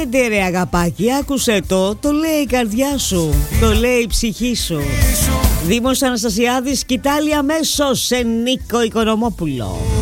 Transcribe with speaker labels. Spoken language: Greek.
Speaker 1: Άντε ρε αγαπάκι, άκουσε το λέει η καρδιά σου, το λέει η ψυχή σου. Δήμος Αναστασιάδης, κοιτάλει αμέσως σε Νίκο Οικονομόπουλο.